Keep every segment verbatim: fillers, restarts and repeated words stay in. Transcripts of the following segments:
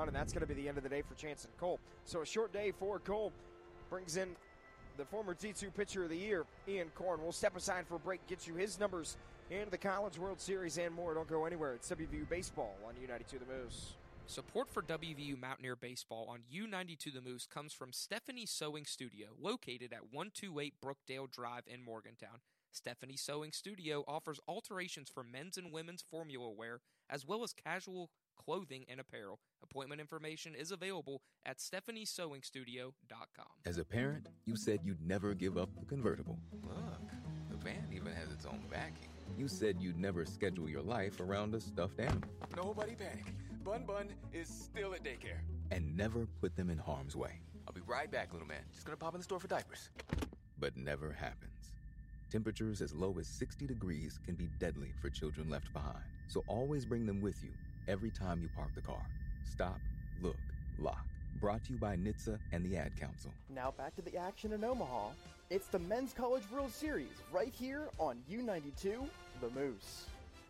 on, and that's going to be the end of the day for Chance and Cole. So a short day for Cole brings in the former D two Pitcher of the Year, Ian Korn. We'll step aside for a break, get you his numbers in the College World Series and more. Don't go anywhere. It's W V U Baseball on U ninety-two The Moose. Support for W V U Mountaineer Baseball on U ninety-two The Moose comes from Stephanie Sewing Studio, located at one twenty-eight Brookdale Drive in Morgantown. Stephanie Sewing Studio offers alterations for men's and women's formula wear, as well as casual clothing and apparel. Appointment information is available at stephanie sewing studio dot com. As a parent, you said you'd never give up the convertible. Look, the van even has its own backing. You said you'd never schedule your life around a stuffed animal. Nobody panic. Bun Bun is still at daycare. And never put them in harm's way. I'll be right back, little man. Just gonna pop in the store for diapers. But never happens. Temperatures as low as sixty degrees can be deadly for children left behind. So always bring them with you every time you park the car. Stop, look, lock. Brought to you by N H T S A and the Ad Council. Now back to the action in Omaha. It's the Men's College World Series right here on U ninety-two The Moose.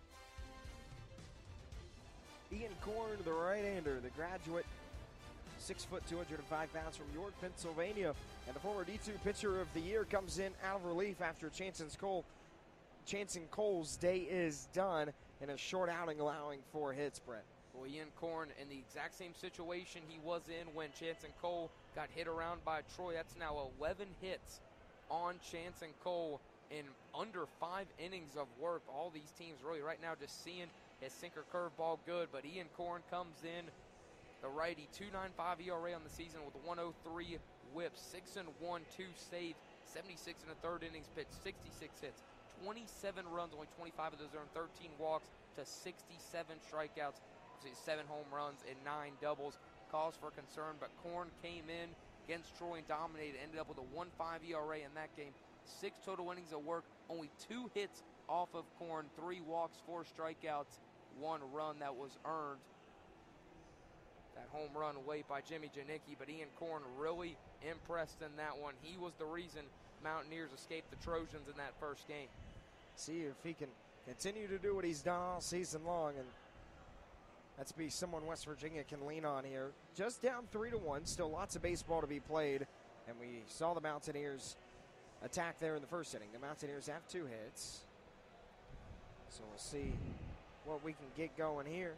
Ian Korn, the right-hander, the graduate, six foot, two hundred five pounds from York, Pennsylvania, and the former D two Pitcher of the Year comes in out of relief after Chance Cole. Chance Cole's day is done in a short outing, allowing four hits, Brett. Well, Ian Korn in the exact same situation he was in when Chance Cole got hit around by Troy. That's now eleven hits on Chance Cole in under five innings of work. All these teams really right now just seeing his sinker curveball good, but Ian Korn comes in, the righty, two point nine five E R A on the season with a one oh three whip, six and one, two saves, seventy-six and a third innings pitched, sixty-six hits, twenty-seven runs, only twenty-five of those earned, thirteen walks to sixty-seven strikeouts, seven home runs and nine doubles. Cause for concern, but Korn came in against Troy and dominated, ended up with a one point five E R A in that game. Six total innings of work, only two hits off of Korn, three walks, four strikeouts, one run that was earned. That home run late by Jimmy Janicki, but Ian Korn really impressed in that one. He was the reason Mountaineers escaped the Trojans in that first game. See if he can continue to do what he's done all season long, and that's be someone West Virginia can lean on here. Just down three to one, still lots of baseball to be played, and we saw the Mountaineers attack there in the first inning. The Mountaineers have two hits, so we'll see what we can get going here.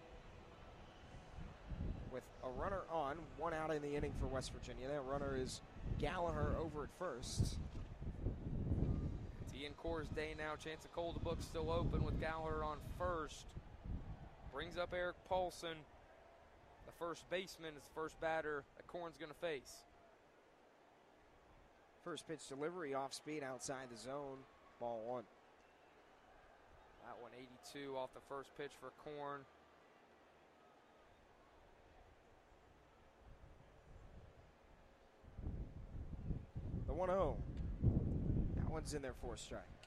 With a runner on, one out in the inning for West Virginia. That runner is Gallagher over at first. It's Ian Korn's day now. Chance Cole, the book's still open with Gallagher on first. Brings up Eric Paulson, the first baseman, is the first batter that Korn's going to face. First pitch delivery off speed outside the zone, ball one. That one eighty-two off the first pitch for Korn. The one oh. That one's in there for a strike.